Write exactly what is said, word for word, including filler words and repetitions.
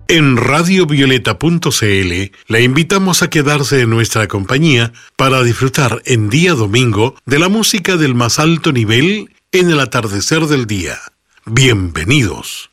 En radio violeta punto c l le invitamos a quedarse en nuestra compañía para disfrutar en día domingo de la música del más alto nivel en el atardecer del día. Bienvenidos.